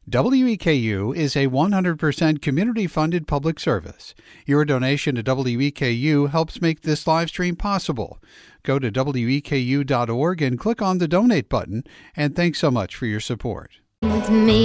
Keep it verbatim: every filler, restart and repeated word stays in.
W E K U is a one hundred percent community-funded public service. Your donation to W E K U helps make this live stream possible. Go to W E K U dot org and click on the donate button, and thanks so much for your support. With me.